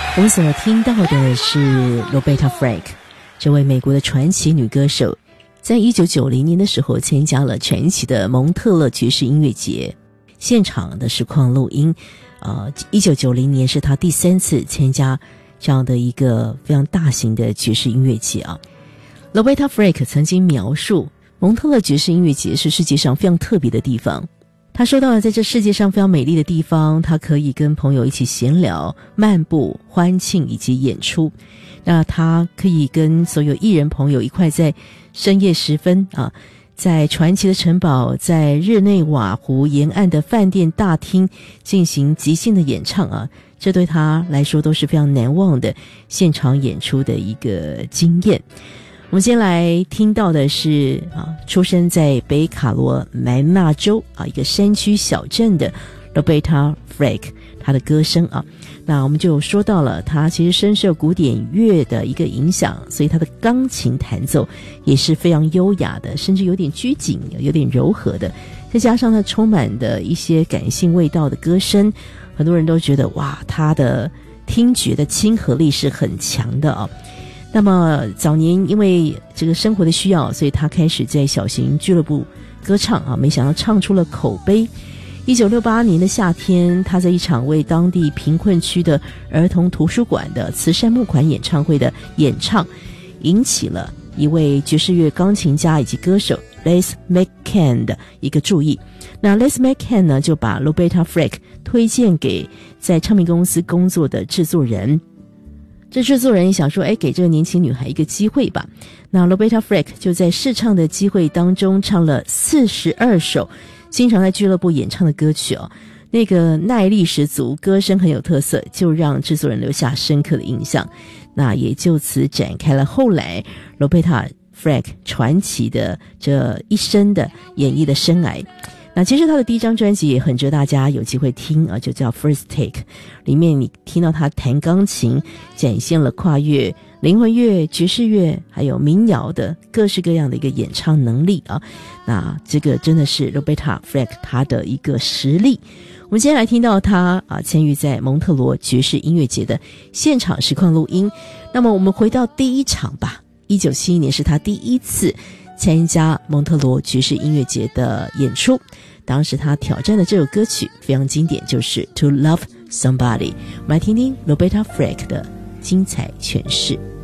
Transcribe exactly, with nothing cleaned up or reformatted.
我们所听到的是 Roberta Flack 这位美国的传奇女歌手，在一九九零年的时候参加了传奇的蒙特勒爵士音乐节，现场的实况录音。呃，一九九零年是她第三次参加这样的一个非常大型的爵士音乐节啊。Roberta Flack 曾经描述蒙特勒爵士音乐节是世界上非常特别的地方。他说到了在这世界上非常美丽的地方，他可以跟朋友一起闲聊、漫步、欢庆以及演出。那他可以跟所有艺人朋友一块在深夜时分啊，在传奇的城堡，在日内瓦湖沿岸的饭店大厅进行即兴的演唱啊，这对他来说都是非常难忘的现场演出的一个经验。我们先来听到的是啊，出生在北卡罗来纳州啊一个山区小镇的 Roberta Flack， 她的歌声啊。那我们就说到了，她其实深受古典乐的一个影响，所以她的钢琴弹奏也是非常优雅的，甚至有点拘谨，有点柔和的。再加上她充满的一些感性味道的歌声，很多人都觉得哇，她的听觉的亲和力是很强的啊。那么早年因为这个生活的需要，所以他开始在小型俱乐部歌唱啊，没想到唱出了口碑。一九六八年的夏天，他在一场为当地贫困区的儿童图书馆的慈善募款演唱会的演唱，引起了一位爵士乐钢琴家以及歌手 Les McCann 的一个注意。那 Les McCann 呢，就把 Roberta Flack 推荐给在唱片公司工作的制作人。这制作人也想说，哎，给这个年轻女孩一个机会吧。那 Roberta Flack 就在试唱的机会当中唱了四十二首经常在俱乐部演唱的歌曲哦，那个耐力十足，歌声很有特色，就让制作人留下深刻的印象。那也就此展开了后来 Roberta Flack 传奇的这一生的演艺的生涯。那其实他的第一张专辑也很值得大家有机会听啊，就叫 First Take， 里面你听到他弹钢琴，展现了跨越灵魂乐、爵士乐还有民谣的各式各样的一个演唱能力啊。那这个真的是 Roberta Flack 他的一个实力。我们今天来听到他啊参与在蒙特罗爵士音乐节的现场实况录音。那么我们回到第一场吧，一九七一年是他第一次参加蒙特罗爵士音乐节的演出，当时他挑战的这首歌曲非常经典，就是 To Love Somebody。 我们来听听 Roberta Flack 的精彩诠释。